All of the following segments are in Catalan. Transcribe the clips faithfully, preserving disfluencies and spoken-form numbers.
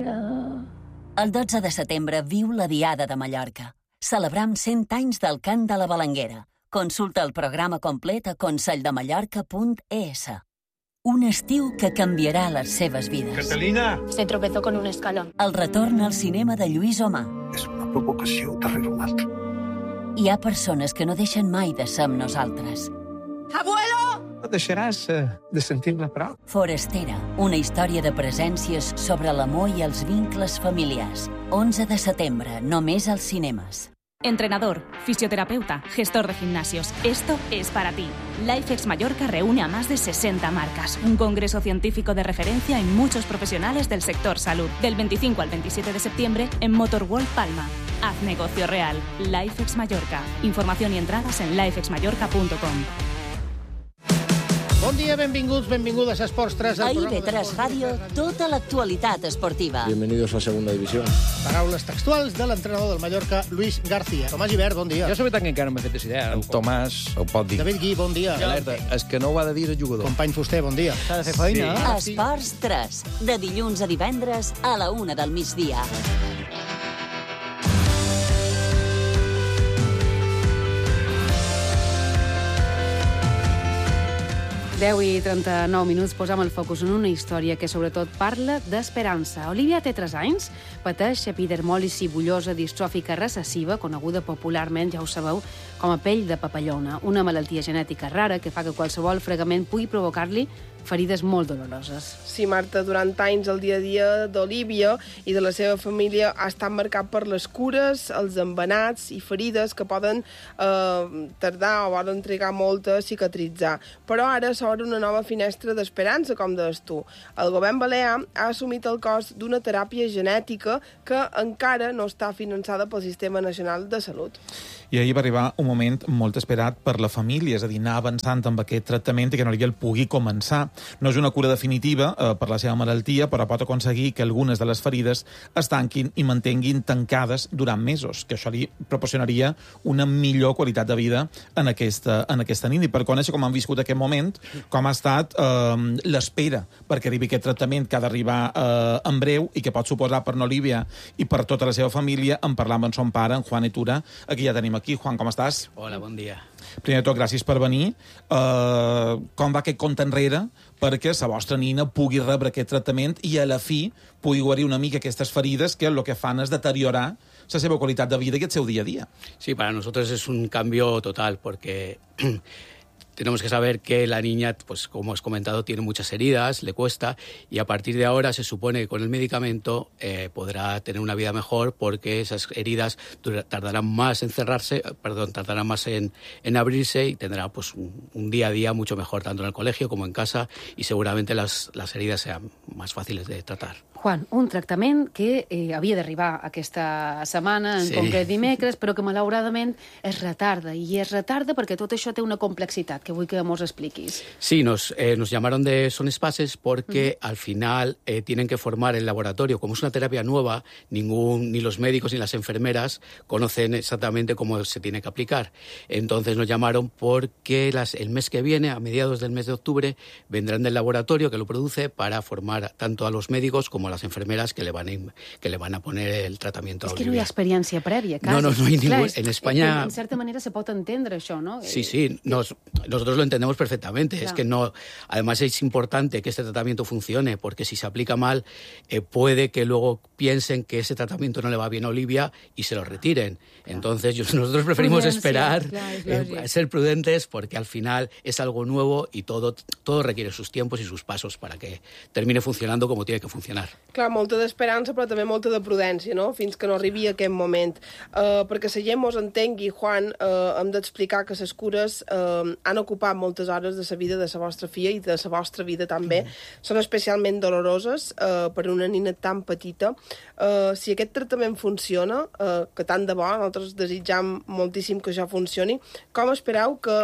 Mallorca. El dotze de setembre viu la Diada de Mallorca. Celebram cent anys del cant de la Balanguera. Consulta el programa complet a conselldemallorca punt es. Un estiu que canviarà les seves vides. Catalina! Se tropezó con un escalón. El retorn al cinema de Lluís Omar. És una provocació darrere una altra. Hi ha persones que no deixen mai de ser amb nosaltres. ¡Abuelo! No deixaràs eh, de sentir-la prou? Forastera, una història de presències sobre l'amor i els vincles familiars. onze de setembre, només als cinemes. Entrenador, fisioterapeuta, gestor de gimnasios. Esto es para ti. LifeX Mallorca reúne a más de sesenta marcas. Un congreso científico de referencia en muchos profesionales del sector salud. Del veinticinco al veintisiete de septiembre en Motorworld Palma. Haz negocio real. LifeX Mallorca. Información y entradas en lifex mallorca punto com. Bon dia, benvinguts, benvingudes a Esports tres. A I B tres Ràdio, tota l'actualitat esportiva. Bienvenidos a Segunda División. Paraules textuals de l'entrenador del Mallorca, Luis García. Tomàs Gibert, bon dia. Jo sobre tant que encara no m'he fet idea. En Tomàs ho pot dir. David Gui, bon dia. Alerta, és que no ho ha de dir el jugador. Company Fuster, bon dia. S'ha de fer feina. Sí. Esports tres, de dilluns a divendres a la una del migdia. deu i trenta-nou minuts posam el focus en una història que sobretot parla d'esperança. Olivia té tres anys, pateix epidermòlisi bullosa distròfica recessiva, coneguda popularment, ja ho sabeu, com a pell de papallona, una malaltia genètica rara que fa que qualsevol fregament pugui provocar-li ferides molt doloroses. Sí, Marta, durant anys el dia a dia d'Olivia i de la seva família ha estat marcat per les cures, els embenats i ferides que poden eh, tardar o poden trigar molt a cicatritzar. Però ara s'obre una nova finestra d'esperança, com deies tu. El govern balear ha assumit el cost d'una teràpia genètica que encara no està finançada pel Sistema Nacional de Salut. I ahir va arribar un moment molt esperat per la família, és a dir, anar avançant amb aquest tractament i que Olivia el pugui començar. No és una cura definitiva eh, per la seva malaltia, però pot aconseguir que algunes de les ferides es tanquin i mantenguin tancades durant mesos, que això li proporcionaria una millor qualitat de vida en aquesta, en aquesta nit. I per conèixer com han viscut aquest moment, com ha estat eh, l'espera perquè arribi aquest tractament que ha d'arribar eh, en breu i que pot suposar per Olivia i per tota la seva família, en parlar amb en son pare, en Juan Etura. Aquí ja tenim aquí. Juan, com estàs? Hola, bon dia. Primer de tot, gràcies per venir. Uh, com va aquest compte enrere perquè la vostra nina pugui rebre aquest tractament i a la fi pugui guarir una mica aquestes ferides que el que fan és deteriorar la seva qualitat de vida i el seu dia a dia? Sí, para nosotros es un cambio total porque tenemos que saber que la niña, pues como has comentado, tiene muchas heridas, le cuesta, y a partir de ahora se supone que con el medicamento eh, podrá tener una vida mejor porque esas heridas tardarán más en cerrarse, perdón, tardarán más en, en abrirse y tendrá pues un, un día a día mucho mejor, tanto en el colegio como en casa, y seguramente las, las heridas sean más fáciles de tratar. Juan, un tractament que eh, havia d'arribar aquesta setmana, en sí. concret dimecres, però que malauradament es retarda, i es retarda perquè tot això té una complexitat que vull que mos expliquis. Sí, nos, eh, nos llamaron de Son Espaces porque uh-huh. al final eh, tienen que formar el laboratorio. Como es una terapia nueva, ningún, ni los médicos ni las enfermeras conocen exactamente cómo se tiene que aplicar. Entonces nos llamaron porque las, el mes que viene, a mediados del mes de octubre, vendrán del laboratorio que lo produce para formar tanto a los médicos como a las enfermeras que le van a, que le van a poner el tratamiento a Olivia. És que no hi ha experiència prèvia, quasi. No, no, no hay ningún... Clar, en España... En, en certa manera se pot entendre això, ¿no? Sí, sí, nos, nosotros lo entendemos perfectamente. Claro. Es que no... Además es importante que este tratamiento funcione, porque si se aplica mal, eh, puede que luego piensen que ese tratamiento no le va bien a Olivia y se lo retiren. Claro. Entonces yo, nosotros preferimos Prudencia, esperar, claro, eh, ser prudentes, porque al final es algo nuevo y todo, todo requiere sus tiempos y sus pasos para que termine funcionando como tiene que funcionar. Clar, molta d'esperança, però també molta de prudència, no?, fins que no arribi aquest moment. Uh, perquè la gent mos entengui, Juan, uh, hem d'explicar que les cures uh, han ocupat moltes hores de la vida de la vostra filla i de la vostra vida també. Mm. Són especialment doloroses uh, per una nina tan petita. Uh, si aquest tractament funciona, uh, que tant de bo, nosaltres desitjam moltíssim que això funcioni, com espereu que,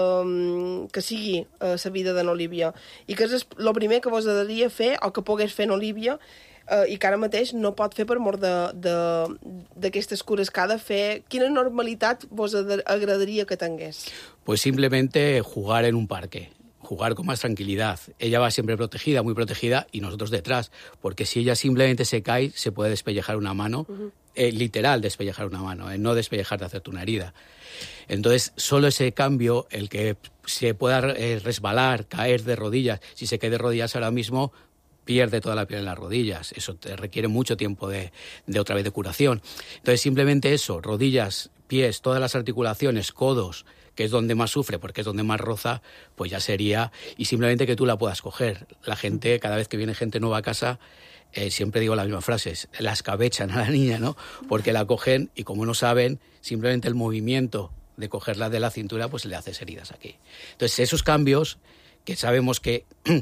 uh, que sigui uh, la vida de n'Olivia? I què és el primer que vos agradaria fer o que pogués fer n'Olivia Uh, i que ara mateix no pot fer per mort d'aquestes cures que ha de fer? Quina normalitat vos agradaria que tingués? Pues simplemente jugar en un parque. jugar con más tranquilidad. Ella va siempre protegida, muy protegida, y nosotros detrás, porque si ella simplemente se cae, se puede despellejar una mano, uh-huh. eh, literal despellejar una mano, eh, no despellejar de hacerte una herida. Entonces, solo ese cambio, el que se pueda eh, resbalar, caer de rodillas, si se cae de rodillas ahora mismo, pierde toda la piel en las rodillas. Eso te requiere mucho tiempo de, de otra vez de curación. Entonces, simplemente eso, rodillas, pies, todas las articulaciones, codos, que es donde más sufre, porque es donde más roza, pues ya sería, y simplemente que tú la puedas coger. La gente, cada vez que viene gente nueva a casa, eh, siempre digo las mismas frases, la escabechan a la niña, ¿no? Porque la cogen y como no saben, simplemente el movimiento de cogerla de la cintura, pues le haces heridas aquí. Entonces, esos cambios, que sabemos que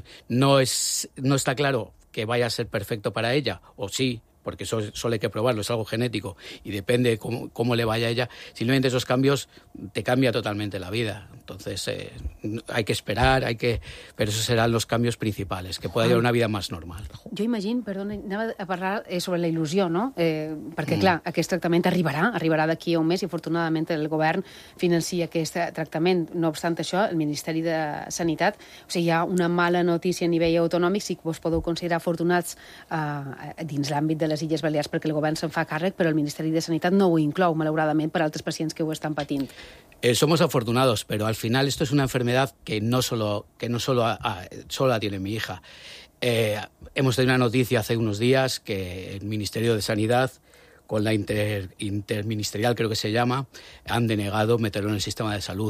no es, no está claro que vaya a ser perfecto para ella, o sí, porque eso solo hay que probarlo, es algo genético y depende cómo, cómo le vaya a ella, simplemente esos cambios te cambia totalmente la vida. Entonces eh, hay que esperar, hay que... però esos seran los cambios principals, que pueda llevar una vida més normal. Jo imagino, perdona, anava a parlar eh, sobre la il·lusió, no? Eh, perquè, mm. clar, aquest tractament arribarà, arribarà d'aquí a un mes i, afortunadament, el govern financia aquest tractament. No obstant això, el Ministeri de Sanitat, o sigui, hi ha una mala notícia a nivell autonòmic, sí que vos podeu considerar afortunats eh, dins l'àmbit de les Illes Balears perquè el govern se'n fa càrrec, però el Ministeri de Sanitat no ho inclou, malauradament, per a altres pacients que ho estan patint. Eh, somos afortunados, pero al final esto es una enfermedad que no solo, que no solo, a, a, solo la tiene mi hija. Eh, hemos tenido una noticia hace unos días que el Ministerio de Sanidad, con la inter, interministerial creo que se llama, han denegado meterlo en el sistema de salud.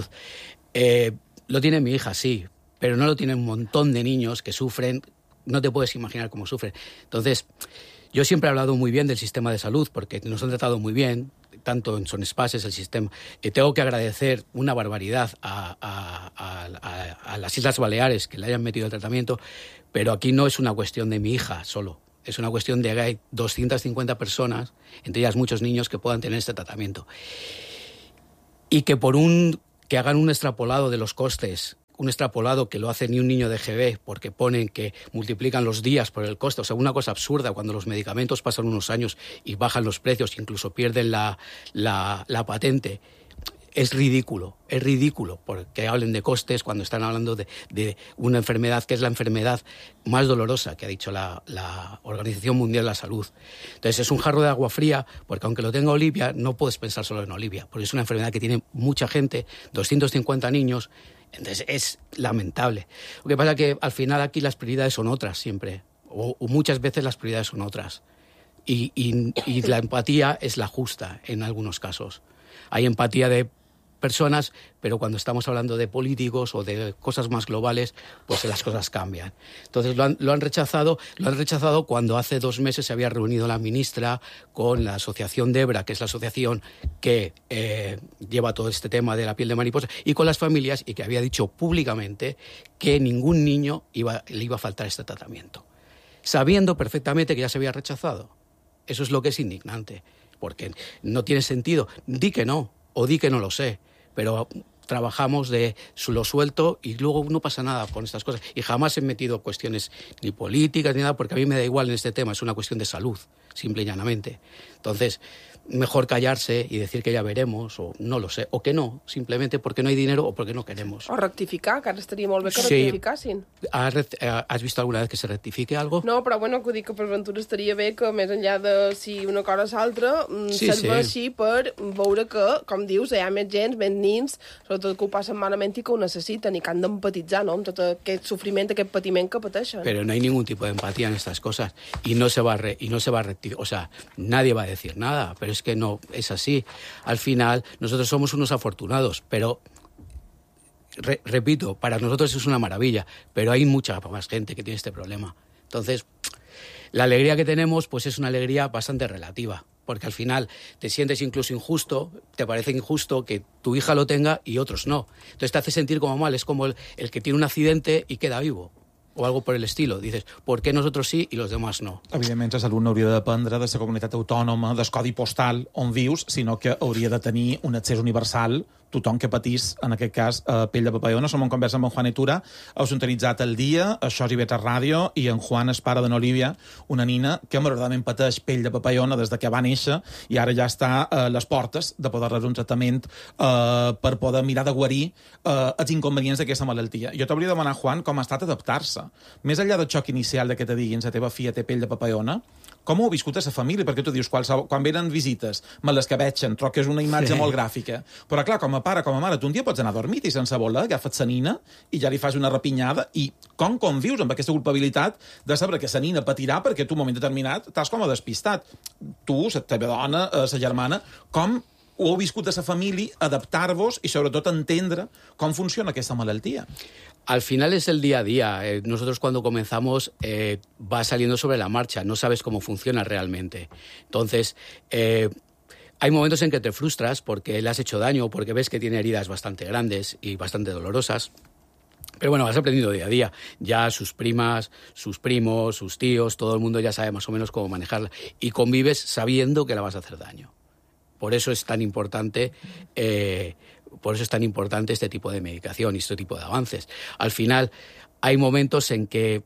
Eh, lo tiene mi hija, sí, pero no lo tiene un montón de niños que sufren, no te puedes imaginar cómo sufren. Entonces, yo siempre he hablado muy bien del sistema de salud porque nos han tratado muy bien, tanto en Son Espases, el sistema. Eh, tengo que agradecer una barbaridad a, a, a, a, a las Islas Baleares que le hayan metido el tratamiento, pero aquí no es una cuestión de mi hija solo, es una cuestión de que hay doscientas cincuenta personas, entre ellas muchos niños, que puedan tener este tratamiento. Y que por un que hagan un extrapolado de los costes, un extrapolado que lo hace ni un niño de G B, porque ponen que multiplican los días por el coste. O sea, una cosa absurda, cuando los medicamentos pasan unos años y bajan los precios, incluso pierden la, la, la patente. Es ridículo, es ridículo, porque hablen de costes cuando están hablando de, de una enfermedad que es la enfermedad más dolorosa que ha dicho la, la Organización Mundial de la Salud. Entonces es un jarro de agua fría, porque aunque lo tenga Olivia, no puedes pensar solo en Olivia, porque es una enfermedad que tiene mucha gente, doscientos cincuenta niños. Entonces es lamentable. Lo que pasa es que al final aquí las prioridades son otras siempre, o, o muchas veces las prioridades son otras. Y, y, y la empatía es la justa en algunos casos. Hay empatía de personas, pero cuando estamos hablando de políticos o de cosas más globales, pues las cosas cambian. Entonces lo han, lo han rechazado, lo han rechazado cuando hace dos meses se había reunido la ministra con la asociación DEBRA, que es la asociación que eh, lleva todo este tema de la piel de mariposa, y con las familias, y que había dicho públicamente que ningún niño iba, le iba a faltar este tratamiento, sabiendo perfectamente que ya se había rechazado. Eso es lo que es indignante, porque no tiene sentido. Di que no, o di que no lo sé, pero trabajamos de lo suelto y luego no pasa nada con estas cosas. Y jamás he metido cuestiones ni políticas ni nada, porque a mí me da igual en este tema, es una cuestión de salud, simple y llanamente. Entonces, mejor callarse y decir que ya veremos, o no lo sé, o que no, simplemente porque no hay dinero o porque no queremos. O rectificar, que ara estaria molt bé que sí. rectificassin. ¿Has, ¿Has visto alguna vez que se rectifique algo? No, però bueno, que ho dic que per ventura estaria bé que més enllà de si una cosa o l'altra sí, serveixi sí. per veure que, com dius, hi ha més gent, més nins, sobretot que ho passen malament i que ho necessiten i que han d'empatitzar, ¿no?, amb tot aquest sofriment, aquest patiment que pateixen. Pero no hay ningún tipo de empatía en estas cosas y no se va a, re, y no se va a rectificar, o sea, nadie va a decir nada, pero es que no es así. Al final, nosotros somos unos afortunados, pero, re, repito, para nosotros es una maravilla, pero hay mucha más gente que tiene este problema. Entonces, la alegría que tenemos, pues es una alegría bastante relativa, porque al final te sientes incluso injusto, te parece injusto que tu hija lo tenga y otros no. Entonces te hace sentir como mal, es como el, el que tiene un accidente y queda vivo, o algo por el estilo. Dices, ¿por qué nosotros sí i los demás no? Evidentment, la salut no hauria de dependre de la comunitat autònoma, del codi postal on vius, sinó que hauria de tenir un accés universal tothom que patís, en aquest cas, eh, pell de papallona. Som en conversa amb en Juan Etura, heu sintonitzat El Dia, això és I V tres Ràdio, i en Juan és pare d'Olivia, una nina que malauradament pateix pell de papallona des de que va néixer i ara ja està a les portes de poder rebre un tractament eh, per poder mirar de guarir eh, els inconvenients d'aquesta malaltia. Jo t'hauria de demanar, Juan, com ha estat adaptar-se. Més enllà del xoc inicial de que te diguin la teva filla té pell de papallona, com ho ha viscut a la família? Perquè tu dius, qualsevol, quan venen visites, me les que veig, trobo que és una imatge sí. molt gràfica. Però clar, com a pare, com a mare, tu un dia pots anar a dormir i sense voler agafes la nina i ja li fas una repinyada i com convius amb aquesta culpabilitat de saber que la nina patirà perquè tu, en un moment determinat, estàs com a despistat. Tu, la teva dona, la germana, com ho heu viscut a la família, adaptar-vos i sobretot entendre com funciona aquesta malaltia? Al final es el día a día. Eh, nosotros cuando comenzamos eh, va saliendo sobre la marcha, no sabes cómo funciona realmente. Entonces, eh, hay momentos en que te frustras porque le has hecho daño, porque ves que tiene heridas bastante grandes y bastante dolorosas. Pero bueno, vas aprendiendo día a día. Ya sus primas, sus primos, sus tíos, todo el mundo ya sabe más o menos cómo manejarla. Y convives sabiendo que la vas a hacer daño. Por eso es tan importante... Eh, Por eso es tan importante este tipo de medicación y este tipo de avances. Al final, hay momentos en que,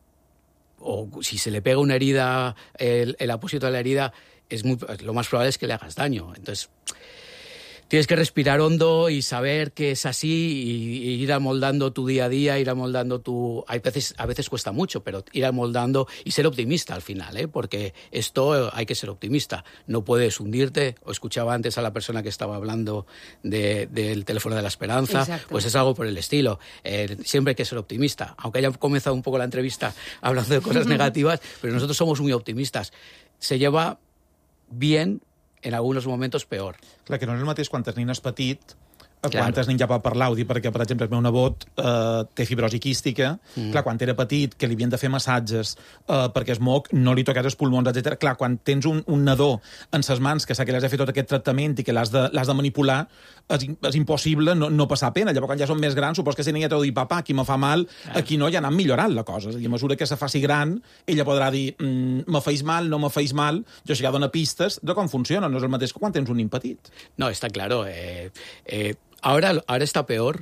o si se le pega una herida, el, el apósito de la herida, es muy, lo más probable es que le hagas daño. Entonces, tienes que respirar hondo y saber que es así y, y ir amoldando tu día a día, ir amoldando tu... Hay veces, a veces cuesta mucho, pero ir amoldando y ser optimista al final, ¿eh? Porque esto hay que ser optimista. No puedes hundirte. O escuchaba antes a la persona que estaba hablando de, del teléfono de la esperanza. Exacto. Pues es algo por el estilo. Eh, siempre hay que ser optimista. Aunque haya comenzado un poco la entrevista hablando de cosas negativas, pero nosotros somos muy optimistas. Se lleva bien, en alguns moments peor. Clar, que no és el mateix quan el nen és petit, quan el nen ja pot parlar, ho dic perquè, per exemple, el meu nebot eh, té fibrosi quística, mm. clar, quan era petit, que li havien de fer massatges eh, perquè es moc, no li toqués els pulmons, etcètera. Clar, quan tens un, un nadó en ses mans que sap que li has de fer tot aquest tractament i que l'has de, l'has de manipular, és, és impossible no, no passar pena. Llavors, quan ja són més grans, supos que si ella t'ho dir, papa, aquí me fa mal, aquí no, ja anant millorant la cosa. És a dir, a mesura que se faci gran, ella podrà dir, mm, me feis mal, no me feis mal, jo això ja dona pistes de com funciona, no és el mateix que quan tens un nin petit. No, està claro. Eh, eh, Ahora, ahora está peor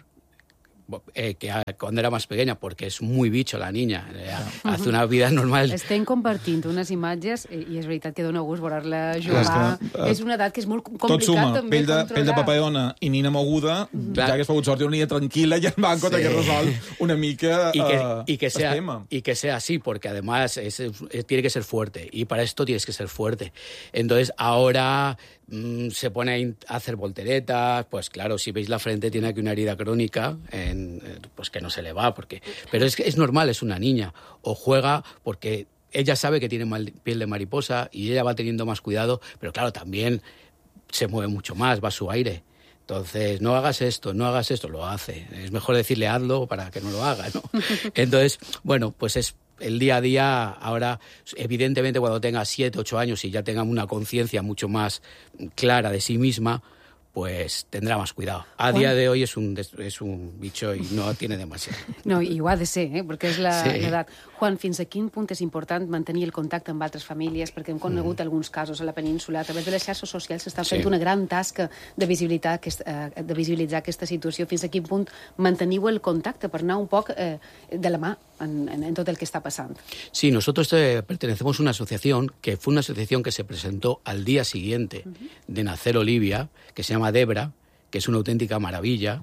eh, que cuando era más pequeña, porque es muy bicho la niña. Eh, hace una vida normal. Estem compartint unes imatges i és veritat que dona gust veure-la jugar. Que, uh, és una edat que és molt complicat tot suma, també pell de, controlar. Pell de papallona i nina moguda, mm. ja hagués pogut sortir una nina tranquil·la i en banco sí. que resol una mica y que, uh, y que sea, y que sea así, porque además es, es, tiene que ser fuerte. Y para esto tienes que ser fuerte. Entonces, ahora... se pone a hacer volteretas, pues claro, si veis la frente tiene aquí una herida crónica, en, pues que no se le va, porque pero es, es normal, es una niña, o juega porque ella sabe que tiene mal, piel de mariposa y ella va teniendo más cuidado, pero claro, también se mueve mucho más, va a su aire. Entonces, no hagas esto, no hagas esto, lo hace. Es mejor decirle hazlo para que no lo haga, ¿no? Entonces, bueno, pues es el día a día. Ahora, evidentemente, cuando tenga siete, ocho años y ya tenga una conciencia mucho más clara de sí misma, pues tendrá más cuidado. A Juan, día de hoy es un, es un bicho y no tiene demasiado. No, i ho ha de ser, eh? Perquè és l'edat. Sí. Juan, fins a quin punt és important mantenir el contacte amb altres famílies? Perquè hem conegut mm. alguns casos a la península. A través de les xarxes socials s'està fent sí. una gran tasca de visibilitzar, aquest, eh, de visibilitzar aquesta situació. Fins a quin punt manteniu el contacte per anar un poc eh, de la mà en, en, en tot el que està passant? Sí, nosotros eh, pertenecemos a una asociación que fue una asociación que se presentó al día siguiente uh-huh. de nacer Olivia, que se llama Debra, que es una auténtica maravilla.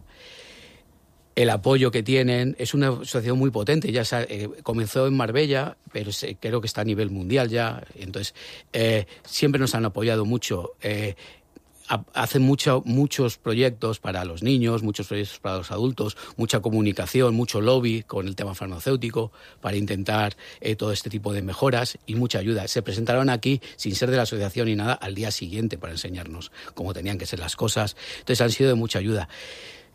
El apoyo que tienen es una asociación muy potente. Ya se, eh, comenzó en Marbella, pero se, creo que está a nivel mundial ya. Entonces, eh, siempre nos han apoyado mucho. Eh, hacen mucho, muchos proyectos para los niños, muchos proyectos para los adultos, mucha comunicación, mucho lobby con el tema farmacéutico para intentar eh, todo este tipo de mejoras y mucha ayuda. Se presentaron aquí sin ser de la asociación ni nada al día siguiente para enseñarnos cómo tenían que ser las cosas. Entonces han sido de mucha ayuda.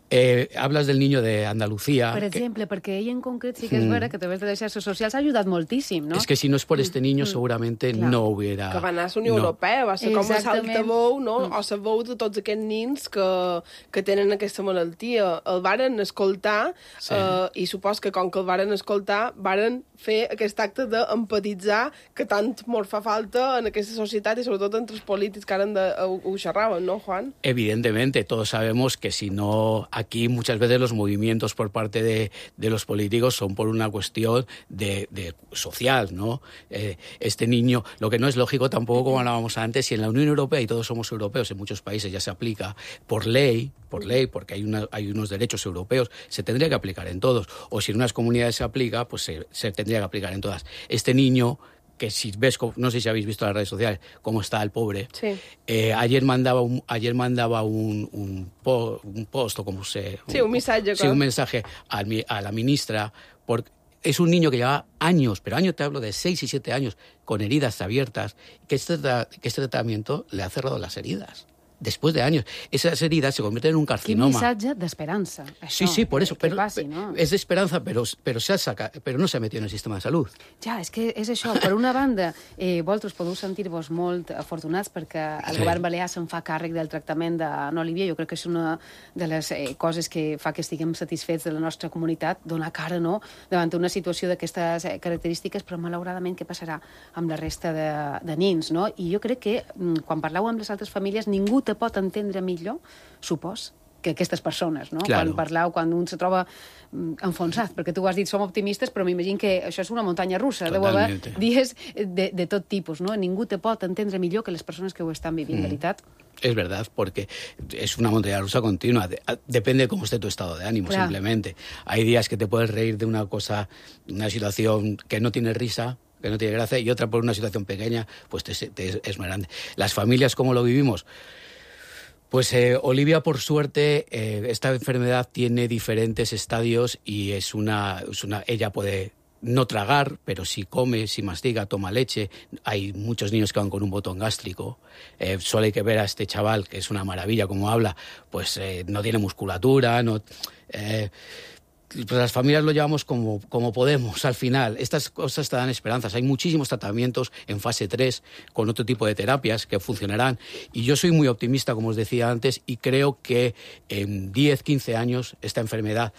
Eh, hablas del niño de Andalucía. Per exemple, que... perquè ell en concret sí que és mm. vera que a través de les xarxes socials ha ajudat moltíssim, no? Es que si no es por este niño, mm. seguramente Clar. no hubiera... Que va anar a la Unió no. Europea, va ser com a saltavou, no? Mm. O la veu de tots aquests nins que, que tenen aquesta malaltia. El varen escoltar, sí. eh, i supos que com que el varen escoltar, varen fer aquest acte d'empatitzar que tant mos fa falta en aquesta societat i sobretot entre els polítics que ara de, ho, ho xerraven, ¿no, Juan? Evidentemente, todos sabemos que si no... Aquí muchas veces los movimientos por parte de, de los políticos son por una cuestión de, de social, ¿no? Eh, este niño, lo que no es lógico tampoco, como hablábamos antes, si en la Unión Europea, y todos somos europeos, en muchos países ya se aplica, por ley, por ley, porque hay, una, hay unos derechos europeos, se tendría que aplicar en todos. O si en unas comunidades se aplica, pues se, se tendría que aplicar en todas. Este niño... que si ves, no sé si habéis visto en las redes sociales cómo está el pobre. Sí. Eh, ayer mandaba un, ayer mandaba un, un, po, un post o como se... Sí, un mensaje. Sí, un mensaje a, a la ministra, porque es un niño que lleva años, pero años te hablo de seis y siete años, con heridas abiertas, que este, que este tratamiento le ha cerrado las heridas. Después de años. Esas heridas se convierten en un carcinoma. Quin missatge d'esperança, això. Sí, sí, por eso. Que Pero, passi, no? Es de esperanza, pero, pero, se ha saca, pero no se ha metido en el sistema de salud. Ja, és que és això. Per una banda, eh, vosaltres podeu sentir-vos molt afortunats perquè el sí. govern balear se'n fa càrrec del tractament d'Olivia. Jo crec que és una de les eh, coses que fa que estiguem satisfets de la nostra comunitat, donar cara, no?, davant una situació d'aquestes eh, característiques, però malauradament què passarà amb la resta de, de nins, no? I jo crec que quan parleu amb les altres famílies, ningú te pot entendre millor, supos, que aquestes persones, no? Claro. Quan parlau, quan un se troba enfonsat, perquè tu has dit som optimistes, però m'imagino que això és una muntanya russa. Totalmente. Deu haver dies de, de tot tipus, no? Ningú te pot entendre millor que les persones que ho estan vivint, mm. veritat? Es verdad, porque es una montaña rusa continua. De, depende de cómo esté tu estado de ánimo, claro. Simplemente. Hay días que te puedes reír de una cosa, una situación que no tiene risa, que no tiene gracia, y otra por una situación pequeña, pues te, te es más grande. Las familias, ¿cómo lo vivimos? Pues eh, Olivia, por suerte, eh, esta enfermedad tiene diferentes estadios y es una, es una... Ella puede no tragar, pero si come, si mastiga, toma leche. Hay muchos niños que van con un botón gástrico. Eh, solo hay que ver a este chaval, que es una maravilla como habla, pues eh, no tiene musculatura, no... Eh, pues las familias lo llevamos como, como podemos al final. Estas cosas te dan esperanzas. Hay muchísimos tratamientos en fase tres con otro tipo de terapias que funcionarán. Y yo soy muy optimista, como os decía antes, y creo que en diez, quince años esta enfermedad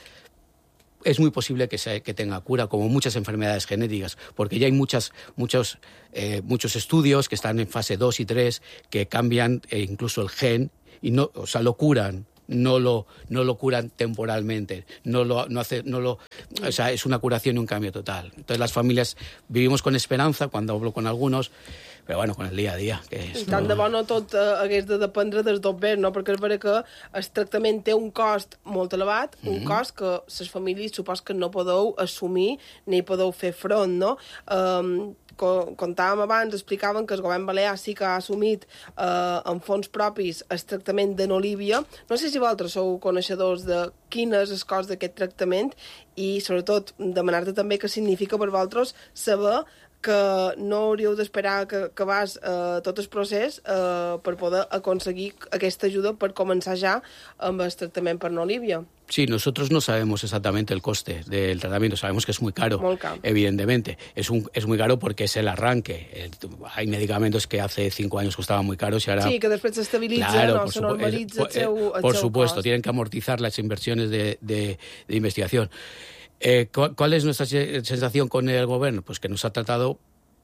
es muy posible que, se, que tenga cura, como muchas enfermedades genéticas, porque ya hay muchas, muchos, eh, muchos estudios que están en fase dos y tres que cambian eh, incluso el gen y no, o sea, lo curan. No lo, no lo curan temporalmente, no lo, no hace, no lo, o sea, es una curación y un cambio total. Entonces las familias vivimos con esperanza cuando hablo con algunos, però bueno, con el dia a dia. Que és, I tant no... de bo no tot eh, hagués de dependre dels dobbers, no? Perquè és vera que el tractament té un cost molt elevat, mm -hmm. un cost que les famílies supos que no podeu assumir ni podeu fer front, no? Um, contàvem abans, explicaven que el govern balear sí que ha assumit eh, en fons propis el tractament de n'Olivia. No sé si vosaltres sou coneixedors de quin és el cost d'aquest tractament i, sobretot, demanar-te també què significa per vosaltres saber que no hauríeu d'esperar que, que vas eh, tot el procés eh, per poder aconseguir aquesta ajuda per començar ja amb el tractament per n'Olivia. Sí, nosotros no sabemos exactamente el coste del tratamiento, sabemos que es muy caro, muy caro. Evidentemente. Es, un, es muy caro porque es el arranque. El, hay medicamentos que hace cinco años costaban muy caros y ahora... Sí, que después se estabiliza, claro, no, por se supu normalitza el seu, el Por seu supuesto, cost. Tienen que amortizar las inversiones de, de, de investigación. Eh, ¿Cuál es nuestra sensación con el gobierno? Pues que nos ha tratado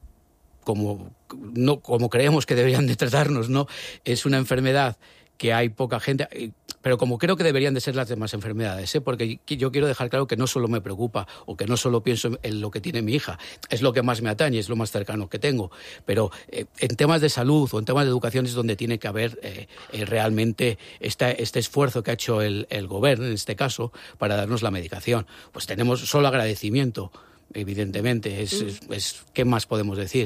como, no, como creemos que deberían de tratarnos, ¿no? Es una enfermedad que hay poca gente, pero como creo que deberían de ser las demás enfermedades, ¿eh? Porque yo quiero dejar claro que no solo me preocupa o que no solo pienso en lo que tiene mi hija, es lo que más me atañe, es lo más cercano que tengo, pero eh, en temas de salud o en temas de educación es donde tiene que haber eh, eh, realmente este, este esfuerzo que ha hecho el, el gobierno, en este caso, para darnos la medicación. Pues tenemos solo agradecimiento, evidentemente, es, es, es ¿qué más podemos decir?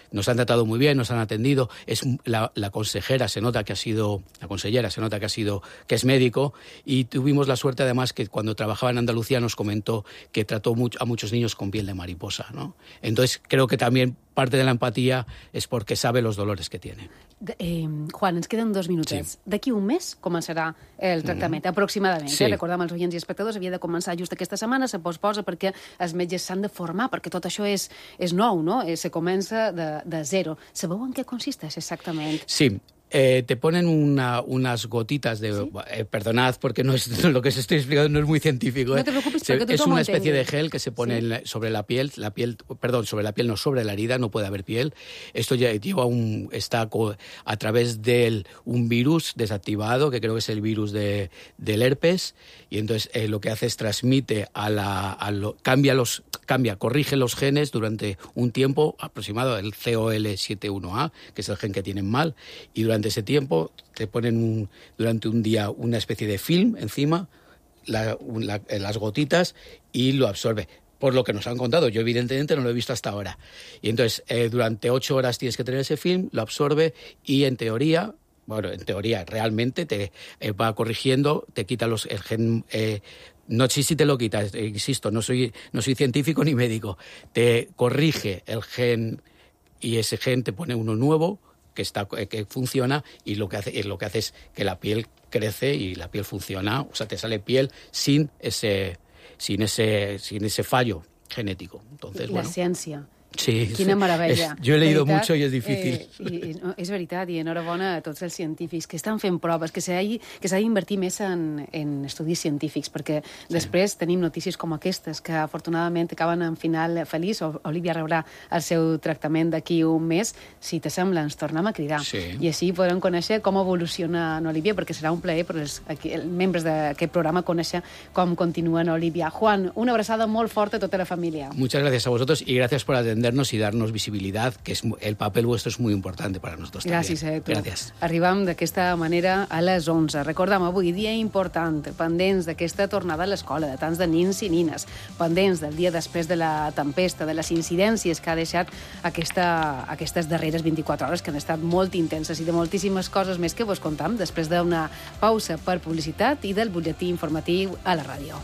nos han tratado muy bien, nos han atendido. Es la, la consejera se nota que ha sido, la consellera se nota que ha sido, que es médico, y tuvimos la suerte además que cuando trabajaba en Andalucía nos comentó que trató mucho, a muchos niños con piel de mariposa, ¿no? Entonces creo que también parte de la empatía es porque sabe los dolores que tiene. Eh, Juan, ens queden dos minutets. Sí. D'aquí un mes començarà el tractament, mm-hmm. aproximadament. Sí. Eh? Recordem als oients i espectadors, havia de començar just aquesta setmana, se posposa perquè els metges s'han de formar, perquè tot això és, és nou, no? Eh, se comença de, de zero. Sabeu en què consisteix exactament? Sí. Eh, te ponen una, unas gotitas de... ¿Sí? Eh, perdonad, porque no es, lo que os estoy explicando no es muy científico. No te preocupes, se, porque tú es una especie entiendes. de gel que se pone ¿Sí? en, sobre la piel, la piel, perdón, sobre la piel, no sobre la herida, no puede haber piel. Esto ya lleva un, está a través de un virus desactivado, que creo que es el virus de, del herpes, y entonces eh, lo que hace es transmite a la... A lo, cambia los... Cambia, corrige los genes durante un tiempo aproximado, el C O L siete uno A, que es el gen que tienen mal, y durante ese tiempo te ponen un, durante un día una especie de film encima, la, la, las gotitas, y lo absorbe. Por lo que nos han contado, yo evidentemente no lo he visto hasta ahora. Y entonces eh, durante ocho horas tienes que tener ese film, lo absorbe y en teoría... Bueno, en teoría, realmente te eh, va corrigiendo, te quita los, el gen... Eh, no sé si te lo quita, eh, insisto, no soy, no soy científico ni médico. Te corrige el gen y ese gen te pone uno nuevo que, está, eh, que funciona y lo que, hace, lo que hace es que la piel crece y la piel funciona. O sea, te sale piel sin ese, sin ese, sin ese fallo genético. Entonces, la bueno. ciència. Sí, Quina meravella. Es, yo he leído veritat, mucho y es difícil. Eh, i, no, és veritat, i enhorabona a tots els científics que estan fent proves, que s'ha d'invertir més en, en estudis científics, perquè sí. després tenim notícies com aquestes, que afortunadament acaben en final feliç. Olivia rebrà el seu tractament d'aquí un mes. Si te sembla, ens tornem a cridar. Sí. I així podrem conèixer com evoluciona en Olivia, perquè serà un plaer per als aquí, els membres d'aquest programa conèixer com continua en Olivia. Juan, una abraçada molt forta a tota la família. Muchas gracias a vosotros y gracias por atender y darnos visibilidad, que es el papel vuestro es muy importante para nosotros Gràcies también. a tu. Gràcies. Arribam d'aquesta manera a les onze. Recordem, avui dia important, pendents d'aquesta tornada a l'escola, de tants de nins i nines, pendents del dia després de la tempesta, de les incidències que ha deixat aquesta, aquestes darreres vint-i-quatre hores, que han estat molt intenses, i de moltíssimes coses més que vos contam després d'una pausa per publicitat i del butlletí informatiu a la ràdio.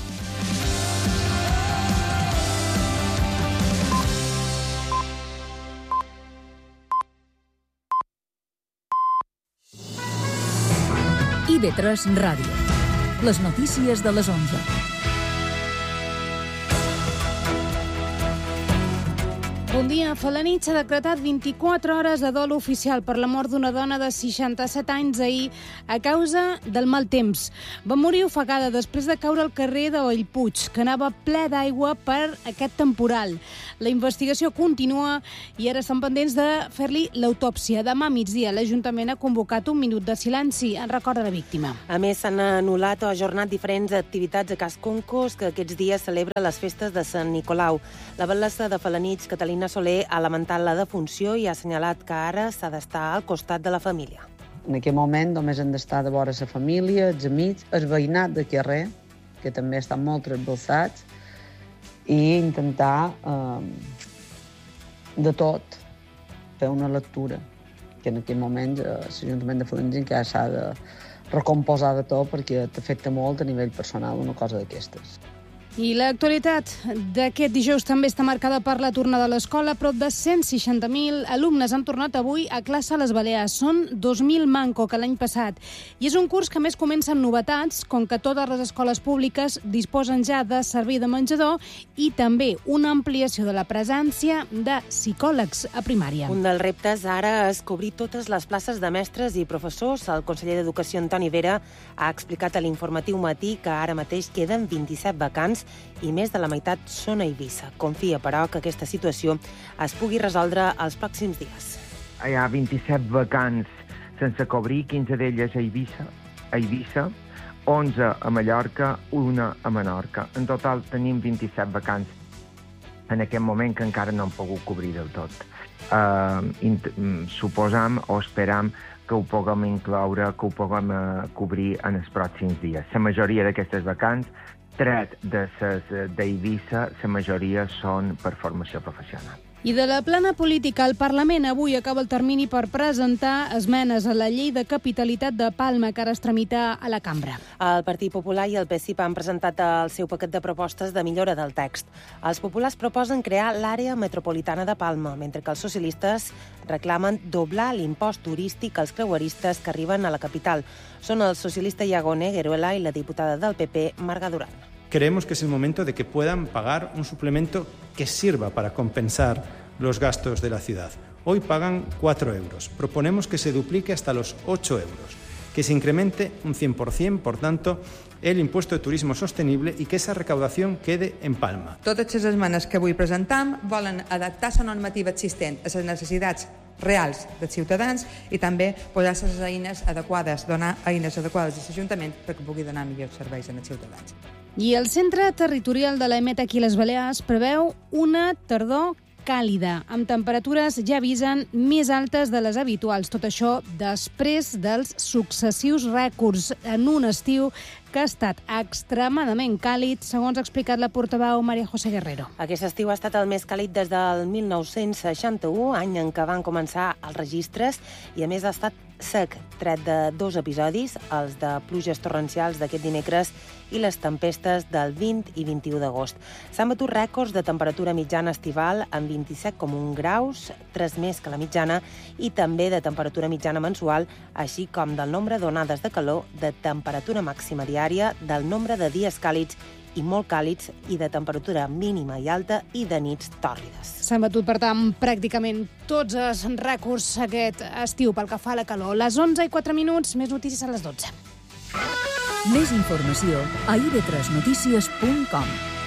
I V tres Ràdio. Les notícies de les onze. Bon dia. Felanitx ha decretat vint-i-quatre hores de dol oficial per la mort d'una dona de seixanta-set anys ahir a causa del mal temps. Va morir ofegada després de caure al carrer de Bellpuig, que anava ple d'aigua per aquest temporal. La investigació continua i ara estan pendents de fer-li l'autòpsia. Demà a migdia l'Ajuntament ha convocat un minut de silenci en record de la víctima. A més, s'han anul·lat o ajornat diferents activitats a Cas Concos, que aquests dies celebra les festes de Sant Nicolau. La batlessa de Felanitx, Catalina Soler, ha lamentat la defunció i ha assenyalat que ara s'ha d'estar al costat de la família. En aquest moment només hem d'estar de vora la família, els amics, el veïnat de carrer, que també estan molt trasbalsats, i intentar eh, de tot fer una lectura, que en aquest moment eh, l'Ajuntament de Felanitx encara s'ha de recomposar de tot perquè t'afecta molt a nivell personal una cosa d'aquestes. I l'actualitat d'aquest dijous també està marcada per la tornada a l'escola. Prop de cent seixanta mil alumnes han tornat avui a classe a les Balears. Són dos mil manco que l'any passat. I és un curs que més comença amb novetats, com que totes les escoles públiques disposen ja de servei de menjador i també una ampliació de la presència de psicòlegs a primària. Un dels reptes ara és cobrir totes les places de mestres i professors. El conseller d'Educació, Antoni Vera, ha explicat a l'informatiu Matí que ara mateix queden vint-i-set vacants i més de la meitat són a Eivissa. Confia, però, que aquesta situació es pugui resoldre els pròxims dies. Hi ha vint-i-set vacants sense cobrir, quinze d'elles a Eivissa, a Eivissa, onze a Mallorca, una a Menorca. En total tenim vint-i-set vacants en aquest moment que encara no han pogut cobrir del tot. Uh, suposam o esperam que ho puguem incloure, que ho puguem uh, cobrir en els pròxims dies. La majoria d'aquestes vacants, tret d'Eivissa, la majoria són per formació professional. I de la plana política, el Parlament avui acaba el termini per presentar esmenes a la llei de capitalitat de Palma, que ara es tramita a la cambra. El Partit Popular i el P S I P han presentat el seu paquet de propostes de millora del text. Els populars proposen crear l'àrea metropolitana de Palma, mentre que els socialistes reclamen doblar l'impost turístic als creueristes que arriben a la capital. Són el socialista Iago Negueruela i la diputada del P P, Marga Duran. Creemos que es el momento de que puedan pagar un suplemento que sirva para compensar los gastos de la ciudad. Hoy pagan cuatro euros. Proponemos que se duplique hasta los ocho euros, que se incremente un cien por cien, por tanto, el impuesto de turismo sostenible i que esa recaudació quede en Palma. Totes les esmenes que avui presentam volen adaptar la normativa existent a les necessitats reals dels ciutadans i també posar les eines adequades, donar eines adequades als ajuntaments perquè pugui donar millors serveis als ciutadans. I el Centre Territorial de l'E M E T aquí a les Balears preveu una tardor càlida, amb temperatures ja avisen més altes de les habituals. Tot això després dels successius rècords en un estiu que ha estat extremadament càlid, segons ha explicat la portaveu Maria José Guerrero. Aquest estiu ha estat el més càlid des del mil nou-cents seixanta-u, any en què van començar els registres, i a més ha estat sec, tret de dos episodis, els de pluges torrencials d'aquest dimecres i les tempestes del vint i vint-i-u d'agost. S'han batut rècords de temperatura mitjana estival amb vint-i-set coma un graus, tres més que la mitjana, i també de temperatura mitjana mensual, així com del nombre d'onades de calor, de temperatura màxima diària, del nombre de dies càlids i molt càlids, i de temperatura mínima i alta i de nits tòrrides. S'han batut, per tant, pràcticament tots els rècords aquest estiu pel que fa a la calor. Les onze i quatre minuts, més notícies a les dotze. Més informació a i ve tres notícies punt com.